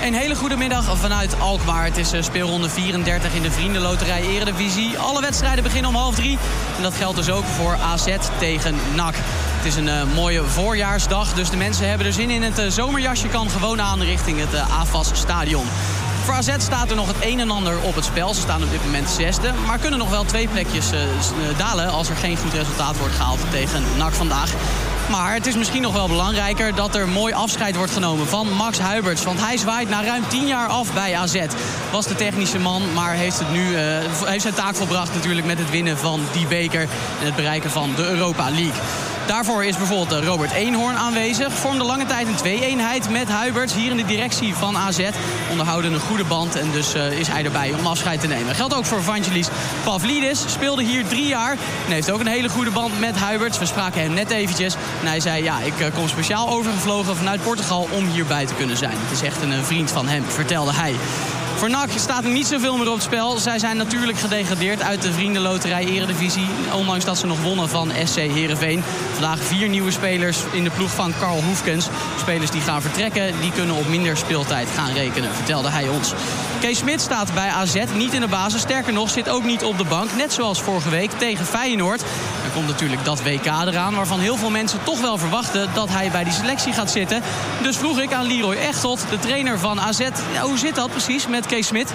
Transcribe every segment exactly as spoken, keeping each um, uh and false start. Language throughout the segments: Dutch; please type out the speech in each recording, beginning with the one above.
Een hele goede middag vanuit Alkmaar. Het is speelronde vierendertig in de Vriendenloterij Eredivisie. Alle wedstrijden beginnen om half drie. En dat geldt dus ook voor A Z tegen N A C. Het is een uh, mooie voorjaarsdag, dus de mensen hebben er zin in. Het uh, zomerjasje kan gewoon aan richting het uh, A F A S-stadion. Voor A Z staat er nog het een en ander op het spel. Ze staan op dit moment zesde, maar kunnen nog wel twee plekjes uh, dalen als er geen goed resultaat wordt gehaald tegen N A C vandaag. Maar het is misschien nog wel belangrijker dat er mooi afscheid wordt genomen van Max Huiberts. Want hij zwaait na ruim tien jaar af bij A Z. Was de technische man, maar heeft, het nu, uh, heeft zijn taak volbracht natuurlijk met het winnen van die beker en het bereiken van de Europa League. Daarvoor is bijvoorbeeld Robert Eenhoorn aanwezig. Vormde lange tijd een twee-eenheid met Huiberts hier in de directie van A Z. Onderhouden een goede band en dus uh, is hij erbij om afscheid te nemen. Geldt ook voor Vangelis Pavlidis. Speelde hier drie jaar en heeft ook een hele goede band met Huiberts. We spraken hem net eventjes en hij zei... ja, ik uh, kom speciaal overgevlogen vanuit Portugal om hierbij te kunnen zijn. Het is echt een uh, vriend van hem, vertelde hij. Voor N A C staat er niet zoveel meer op het spel. Zij zijn natuurlijk gedegradeerd uit de Vriendenloterij Eredivisie. Ondanks dat ze nog wonnen van S C Heerenveen. Vandaag vier nieuwe spelers in de ploeg van Karl Hoefkens. Spelers die gaan vertrekken, die kunnen op minder speeltijd gaan rekenen, vertelde hij ons. Kees Smit staat bij A Z niet in de basis. Sterker nog, zit ook niet op de bank. Net zoals vorige week tegen Feyenoord. Er komt natuurlijk dat W K eraan, waarvan heel veel mensen toch wel verwachten dat hij bij die selectie gaat zitten. Dus vroeg ik aan Leroy Echtelt, de trainer van A Z, ja, hoe zit dat precies met Kees Smit?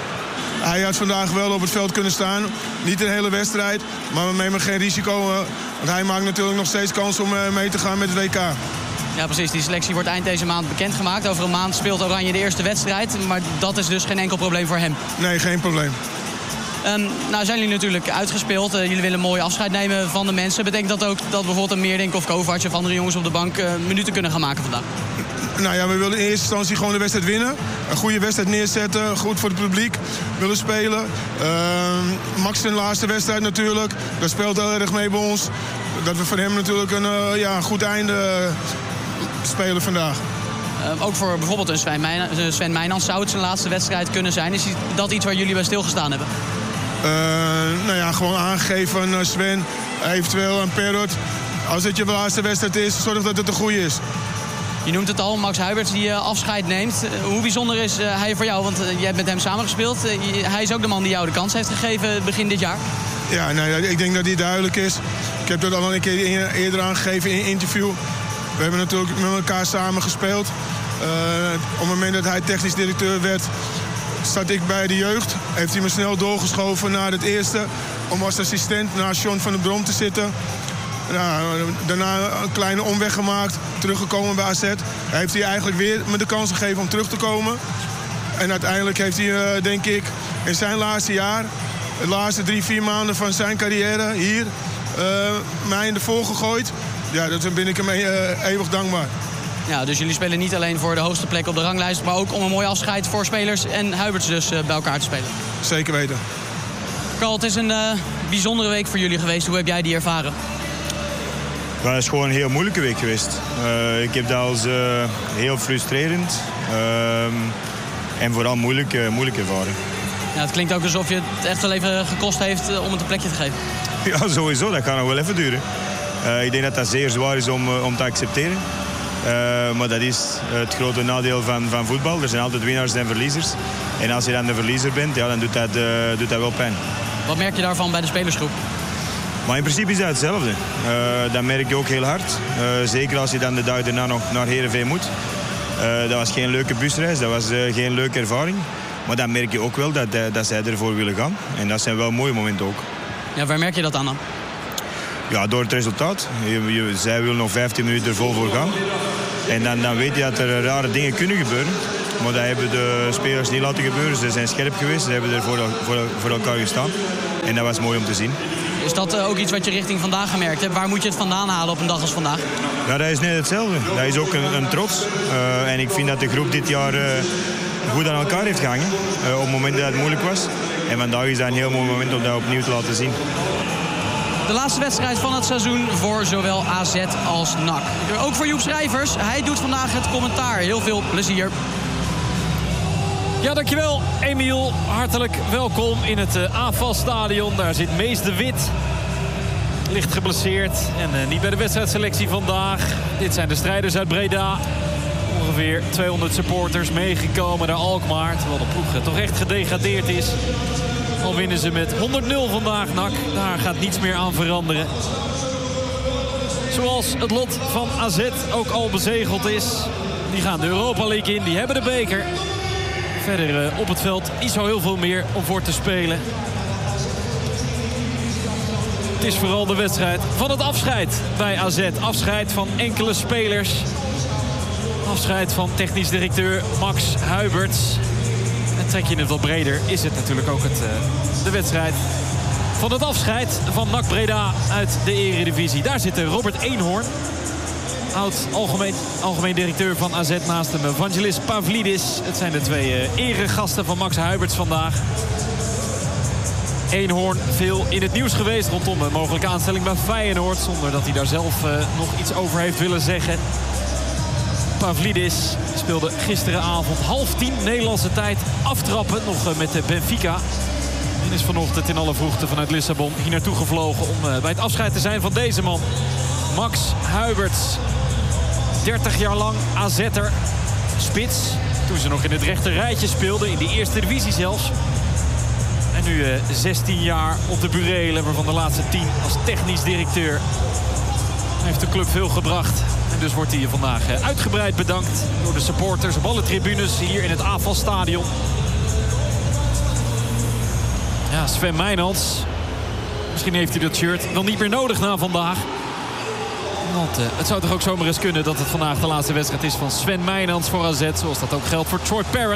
Hij had vandaag wel op het veld kunnen staan. Niet een hele wedstrijd, maar we nemen geen risico. Want hij maakt natuurlijk nog steeds kans om mee te gaan met het W K. Ja, precies. Die selectie wordt eind deze maand bekendgemaakt. Over een maand speelt Oranje de eerste wedstrijd. Maar dat is dus geen enkel probleem voor hem. Nee, geen probleem. Um, nou zijn jullie natuurlijk uitgespeeld. Uh, jullie willen een mooi afscheid nemen van de mensen. Betekent dat ook dat bijvoorbeeld een Meerdink of Kovac of andere jongens op de bank uh, minuten kunnen gaan maken vandaag? Nou ja, we willen in eerste instantie gewoon de wedstrijd winnen. Een goede wedstrijd neerzetten, goed voor het publiek. Willen spelen. Uh, Max zijn laatste wedstrijd natuurlijk. Dat speelt heel erg mee bij ons. Dat we voor hem natuurlijk een uh, ja, goed einde uh, spelen vandaag. Uh, ook voor bijvoorbeeld een Sven, Meijn, Sven Meijnans zou het zijn laatste wedstrijd kunnen zijn. Is dat iets waar jullie bij stilgestaan hebben? Uh, nou ja, gewoon aangegeven aan Sven, eventueel aan Perrot. Als het je laatste wedstrijd is, zorg dat het een goede is. Je noemt het al, Max Huiberts die uh, afscheid neemt. Uh, hoe bijzonder is uh, hij voor jou? Want uh, jij hebt met hem samengespeeld. Uh, hij is ook de man die jou de kans heeft gegeven begin dit jaar. Ja, nee, ik denk dat hij duidelijk is. Ik heb dat al een keer eerder aangegeven in een interview. We hebben natuurlijk met elkaar samen gespeeld. Uh, op het moment dat hij technisch directeur werd, zat ik bij de jeugd. Heeft hij me snel doorgeschoven naar het eerste. Om als assistent naar John van der Brom te zitten. Nou, daarna een kleine omweg gemaakt, teruggekomen bij A Z. Hij heeft hij eigenlijk weer me de kans gegeven om terug te komen. En uiteindelijk heeft hij, uh, denk ik, in zijn laatste jaar, de laatste drie, vier maanden van zijn carrière hier, uh, mij in de vol gegooid. Ja, daar ben ik hem uh, eeuwig dankbaar. Ja, dus jullie spelen niet alleen voor de hoogste plek op de ranglijst, maar ook om een mooi afscheid voor spelers en Huiberts dus uh, bij elkaar te spelen. Zeker weten. Karl, het is een uh, bijzondere week voor jullie geweest. Hoe heb jij die ervaren? Ja, het is gewoon een heel moeilijke week geweest. Uh, ik heb dat als uh, heel frustrerend uh, en vooral moeilijk, uh, moeilijk ervaren. Ja, het klinkt ook alsof je het echt wel even gekost heeft uh, om het een plekje te geven. Ja, sowieso. Dat kan nog wel even duren. Uh, ik denk dat dat zeer zwaar is om, uh, om te accepteren. Uh, maar dat is het grote nadeel van, van voetbal. Er zijn altijd winnaars en verliezers. En als je dan de verliezer bent, ja, dan doet dat, uh, doet dat wel pijn. Wat merk je daarvan bij de spelersgroep? Maar in principe is dat hetzelfde. Uh, dat merk je ook heel hard. Uh, zeker als je dan de dag daarna nog naar Heerenveen moet. Uh, dat was geen leuke busreis, dat was uh, geen leuke ervaring. Maar dan merk je ook wel dat, uh, dat zij ervoor willen gaan. En dat zijn wel mooie momenten ook. Ja, waar merk je dat aan dan? Ja, door het resultaat. Je, je, zij willen nog vijftien minuten er vol voor gaan. En dan, dan weet je dat er rare dingen kunnen gebeuren. Maar dat hebben de spelers niet laten gebeuren. Ze zijn scherp geweest, ze hebben er voor, voor, voor elkaar gestaan. En dat was mooi om te zien. Is dat ook iets wat je richting vandaag gemerkt hebt? Waar moet je het vandaan halen op een dag als vandaag? Ja, dat is net hetzelfde. Dat is ook een, een trots. Uh, en ik vind dat de groep dit jaar uh, goed aan elkaar heeft gehangen. Uh, op het moment dat het moeilijk was. En vandaag is dat een heel mooi moment om dat opnieuw te laten zien. De laatste wedstrijd van het seizoen voor zowel A Z als N A C. Ook voor Joep Schrijvers. Hij doet vandaag het commentaar. Heel veel plezier. Ja, dankjewel Emiel. Hartelijk welkom in het uh, A F A S-stadion. Daar zit Mees de Wit. Licht geblesseerd en uh, niet bij de wedstrijdselectie vandaag. Dit zijn de strijders uit Breda. Ongeveer tweehonderd supporters meegekomen naar Alkmaar. Terwijl de ploeg toch echt gedegradeerd is. Al winnen ze met honderd nul vandaag, N A C. Daar gaat niets meer aan veranderen. Zoals het lot van A Z ook al bezegeld is. Die gaan de Europa League in, die hebben de beker. Verder uh, op het veld niet zo heel veel meer om voor te spelen. Het is vooral de wedstrijd van het afscheid bij A Z. Afscheid van enkele spelers. Afscheid van technisch directeur Max Huiberts. En trek je het wat breder, is het natuurlijk ook het, uh, de wedstrijd van het afscheid van N A C Breda uit de Eredivisie. Daar zit Robert Eenhoorn. Oud algemeen, algemeen directeur van A Z naast hem Vangelis Pavlidis. Het zijn de twee uh, eregasten van Max Huiberts vandaag. Eenhoorn veel in het nieuws geweest rondom een mogelijke aanstelling bij Feyenoord. Zonder dat hij daar zelf uh, nog iets over heeft willen zeggen. Pavlidis speelde gisteravond half tien Nederlandse tijd aftrappen. Nog uh, met de Benfica. En is vanochtend in alle vroegte vanuit Lissabon hier naartoe gevlogen om uh, bij het afscheid te zijn van deze man. Max Huiberts. dertig jaar lang A Z'er. Spits. Toen ze nog in het rechter rijtje speelden. In de eerste divisie zelfs. En nu uh, zestien jaar op de burelen. Waarvan de laatste tien als technisch directeur. Hij heeft de club veel gebracht. En dus wordt hij hier vandaag uh, uitgebreid bedankt. Door de supporters op alle tribunes hier in het A F A S-stadion. Ja, Sven Meijnans. Misschien heeft hij dat shirt wel niet meer nodig na vandaag. Want uh, het zou toch ook zomaar eens kunnen dat het vandaag de laatste wedstrijd is van Sven Meijnans voor A Z. Zoals dat ook geldt voor Troy Parrott.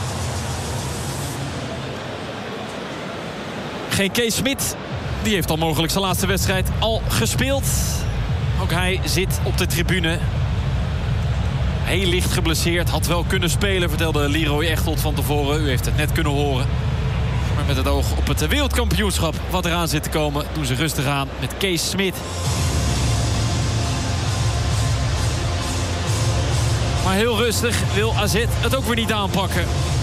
Geen Kees Smit. Die heeft al mogelijk zijn laatste wedstrijd al gespeeld. Ook hij zit op de tribune. Heel licht geblesseerd. Had wel kunnen spelen, vertelde Leroy Echtold van tevoren. U heeft het net kunnen horen. Maar met het oog op het wereldkampioenschap wat eraan zit te komen, doen ze rustig aan met Kees Smit. Maar heel rustig wil A Z het ook weer niet aanpakken.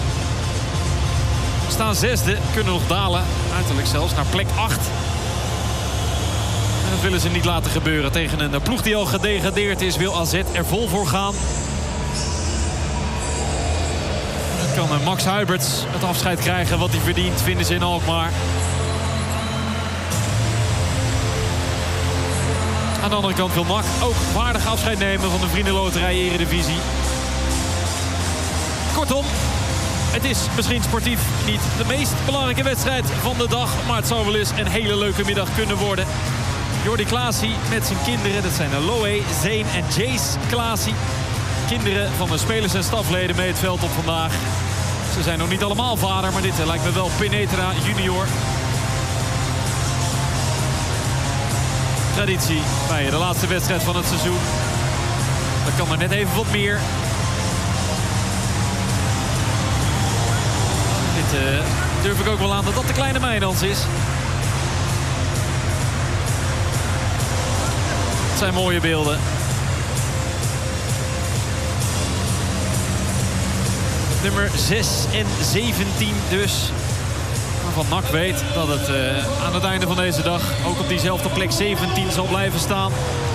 We staan zesde, kunnen nog dalen. Uiterlijk zelfs naar plek acht. En dat willen ze niet laten gebeuren. Tegen een ploeg die al gedegradeerd is, wil A Z er vol voor gaan. Dan kan Max Huiberts het afscheid krijgen wat hij verdient, vinden ze in Alkmaar. Aan de andere kant wil N A C ook waardig afscheid nemen van de Vriendenloterij Eredivisie. Kortom, het is misschien sportief niet de meest belangrijke wedstrijd van de dag. Maar het zou wel eens een hele leuke middag kunnen worden. Jordi Klaasie met zijn kinderen, dat zijn Loe, Zeen en Jace Klaasie. Kinderen van de spelers en stafleden mee het veld op vandaag. Ze zijn nog niet allemaal vader, maar dit lijkt me wel Penetra junior. Traditie bij de laatste wedstrijd van het seizoen. Dan kan er net even wat meer. Dit uh, durf ik ook wel aan dat dat de kleine Meijnans is. Het zijn mooie beelden. Nummer zes en zeventien dus. Waarvan N A C weet dat het uh, aan het einde van deze dag ook op diezelfde plek zeventien zal blijven staan.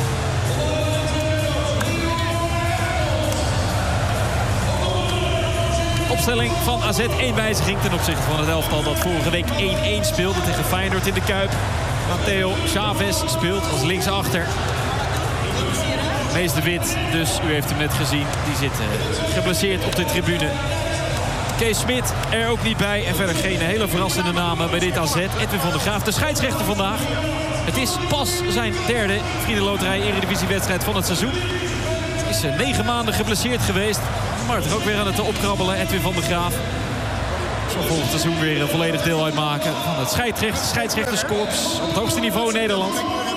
Opstelling van A Z, één wijziging ten opzichte van het elftal dat vorige week één-één speelde tegen Feyenoord in de Kuip. Matteo Chavez speelt als linksachter. Mees de Wit, dus u heeft hem net gezien, die zit uh, geblesseerd op de tribune. Kees Smit er ook niet bij. En verder geen hele verrassende namen bij dit A Z. Edwin van der Graaf, de scheidsrechter vandaag. Het is pas zijn derde Vriendenloterij Eredivisiewedstrijd van het seizoen. Hij is uh, negen maanden geblesseerd geweest. Maar het er ook weer aan het opkrabbelen, Edwin van der Graaf. Zal volgend seizoen weer uh, volledig deel uitmaken van het scheidsrecht, scheidsrechterskorps op het hoogste niveau in Nederland.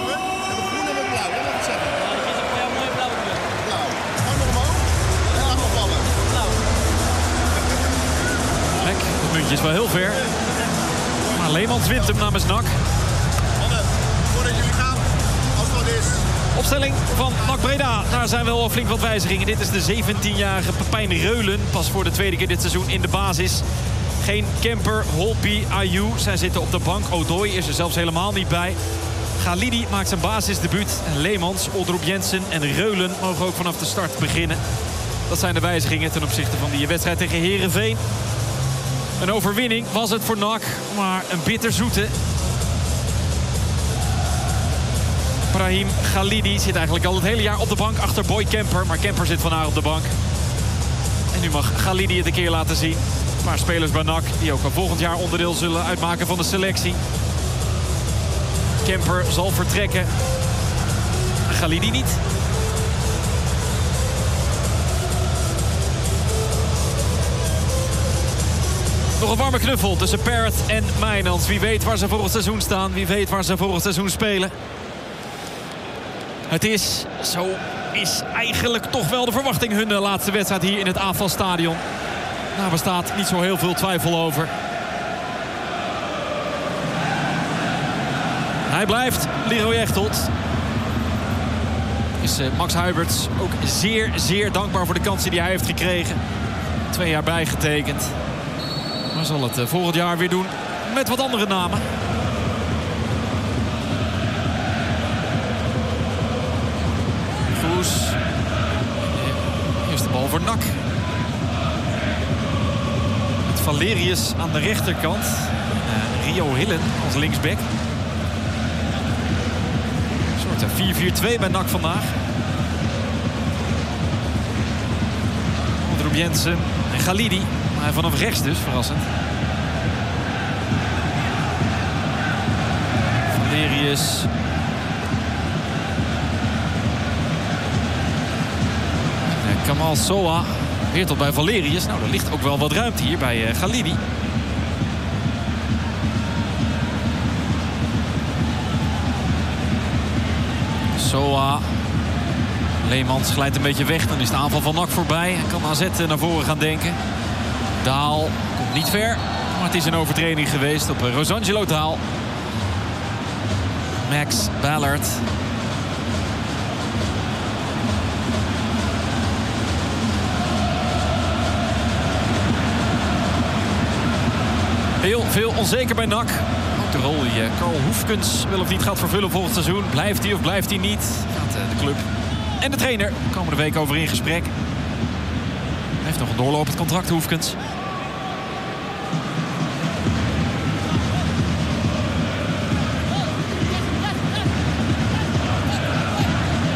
Het muntje is wel heel ver. Maar Leemans wint hem namens N A C. Mannen, voordat jullie gaan, als het wat is. Opstelling van N A C Breda. Daar zijn wel flink wat wijzigingen. Dit is de zeventienjarige Pepijn Reulen. Pas voor de tweede keer dit seizoen in de basis. Geen Kemper, Holpi, Ayew. Zij zitten op de bank. Odoi is er zelfs helemaal niet bij. Galidi maakt zijn basisdebuut. En Leemans, Oldroep Jensen en Reulen mogen ook vanaf de start beginnen. Dat zijn de wijzigingen ten opzichte van die wedstrijd tegen Heerenveen. Een overwinning was het voor N A C, maar een bitterzoete. Brahim Khalidi zit eigenlijk al het hele jaar op de bank achter Boy Kemper. Maar Kemper zit vandaag op de bank. En nu mag Khalidi het een keer laten zien. Een paar spelers bij N A C die ook volgend jaar onderdeel zullen uitmaken van de selectie. Kemper zal vertrekken. Khalidi niet. Nog een warme knuffel tussen Parrott en Mijnans. Wie weet waar ze volgend seizoen staan. Wie weet waar ze volgend seizoen spelen. Het is, zo is eigenlijk toch wel de verwachting hun laatste wedstrijd hier in het A F A Stadion. Daar bestaat niet zo heel veel twijfel over. Hij blijft, Leroy Echtelt. Is uh, Max Huiberts ook zeer, zeer dankbaar voor de kansen die hij heeft gekregen. Twee jaar bijgetekend. Maar zal het uh, volgend jaar weer doen met wat andere namen. Groes. Eerste bal voor N A C. Met Valerius aan de rechterkant. Uh, Rio Hillen als linksback. Een soort vier vier twee bij N A C vandaag. Ondroep Jensen en Khalidi. Maar vanaf rechts dus, verrassend. Valerius. En Kamal Soa weer tot bij Valerius. Nou, er ligt ook wel wat ruimte hier bij uh, Khalidi. Soa. Leemans glijdt een beetje weg. Dan is de aanval van N A C voorbij. En kan A Z naar voren gaan denken. Daal komt niet ver. Maar het is een overtreding geweest op Rosangelo Daal. Max Ballard. Heel veel onzeker bij N A C. Ook de rol die Carl Hoefkens wel of niet gaat vervullen volgend seizoen. Blijft hij of blijft hij niet? Gaat de club en de trainer komende week over in gesprek. Hij heeft nog een doorlopend contract, Hoefkens.